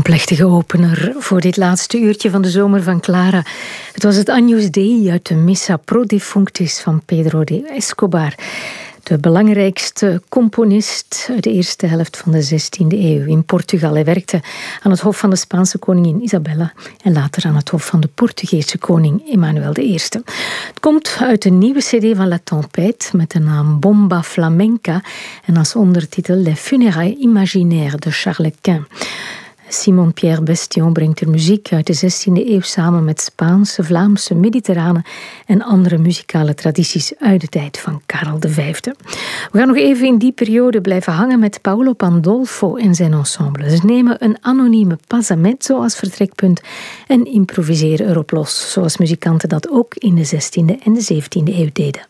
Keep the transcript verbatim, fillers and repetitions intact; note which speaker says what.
Speaker 1: plechtige opener voor dit laatste uurtje van de zomer van Clara. Het was het Agnus Dei uit de Missa Pro Defunctis van Pedro de Escobar. De belangrijkste componist uit de eerste helft van de zestiende eeuw in Portugal. Hij werkte aan het hof van de Spaanse koningin Isabella en later aan het hof van de Portugese koning Emmanuel de Eerste. Het komt uit een nieuwe cd van La Tempête met de naam Bomba Flamenca en als ondertitel Les Funérailles Imaginaires de Charles Quint. Simon-Pierre Bestion brengt er muziek uit de zestiende eeuw samen met Spaanse, Vlaamse, mediterrane en andere muzikale tradities uit de tijd van Karel de Vijfde. We gaan nog even in die periode blijven hangen met Paolo Pandolfo en zijn ensemble. Ze nemen een anonieme passamezzo als vertrekpunt en improviseren erop los, zoals muzikanten dat ook in de zestiende en de zeventiende eeuw deden.